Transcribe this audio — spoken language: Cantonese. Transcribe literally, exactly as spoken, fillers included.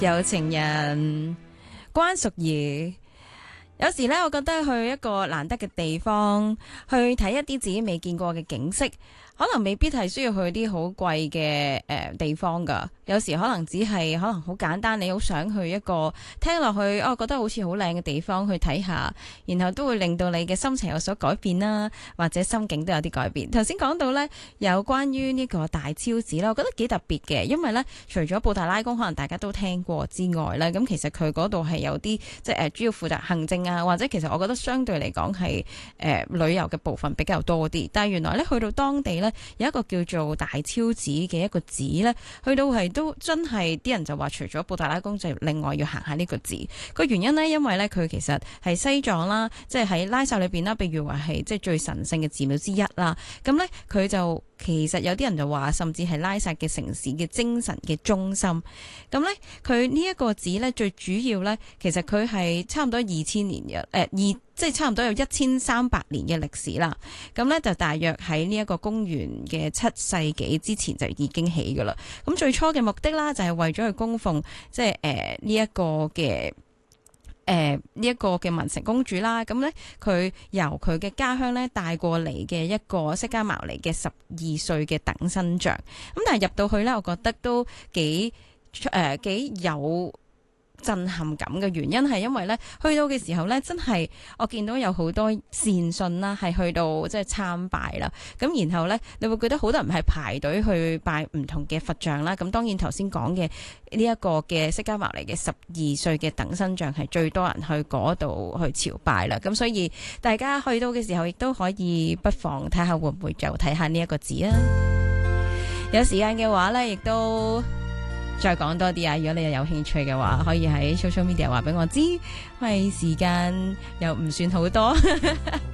有情人關淑怡。有時咧，我覺得去一個難得嘅地方，去睇一啲自己未見過嘅景色，可能未必係需要去啲好貴嘅誒地方噶。有時可能只係可能好簡單，你好想去一個聽落去哦，覺得好似好靚嘅地方去睇下，然後都會令到你嘅心情有所改變啦，或者心境都有啲改變。頭先講到呢，有關於呢個大昭寺啦，我覺得幾特別嘅，因為呢，除咗布達拉宮可能大家都聽過之外呢，咁其實佢嗰度係有啲即係誒主要負責行政啊，或者其實我覺得相對嚟講係誒旅遊嘅部分比較多啲。但係原來呢，去到當地呢，有一個叫做大昭寺嘅一個寺呢，去到係都真係啲人就話，除咗布達拉宮就另外要行下呢個寺。個原因呢，因為呢，佢其實係西藏啦，即係喺拉薩裏邊啦，譬如話係即係最神聖嘅寺廟之一啦。咁呢，佢就其實有啲人就話，甚至係拉薩嘅城市嘅精神嘅中心。咁呢，佢呢一個寺呢，最主要呢，其實佢係差唔多二千年嘅，誒、呃、二。即係差唔多有一千三百年嘅歷史啦，咁呢，就大約喺呢一個公元嘅七世紀之前就已經起㗎啦。咁最初嘅目的啦，就係為咗去供奉即係誒呢一個嘅誒呢一個嘅文成公主啦。咁呢，佢由佢嘅家鄉呢帶過嚟嘅一個釋迦牟尼嘅十二歲嘅等身像。咁但係入到去呢，我覺得都幾誒、呃、幾有震撼感嘅原因係因為咧，去到嘅時候咧，真係我見到有好多善信啦，係去到即係參拜啦。咁然後咧，你會覺得好多人係排隊去拜唔同嘅佛像啦。咁當然頭先講嘅呢一個嘅釋迦牟尼嘅十二歲嘅等身像係最多人去嗰度去朝拜啦。咁所以大家去到嘅時候，亦都可以不妨睇下會唔會就睇下呢一個字啊。有時間嘅話咧，亦都再講多啲啊！如果你又有興趣嘅話，可以喺 social media 話俾我知，因為時間又唔算好多。